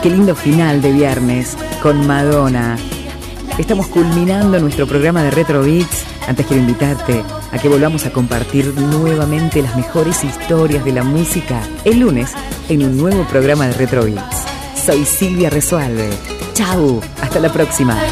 Qué lindo final de viernes con Madonna. Estamos culminando nuestro programa de Retro Beats. Antes quiero invitarte a que volvamos a compartir nuevamente las mejores historias de la música el lunes en un nuevo programa de Retro Beats. Soy Silvia Resualve. Chau, hasta la próxima.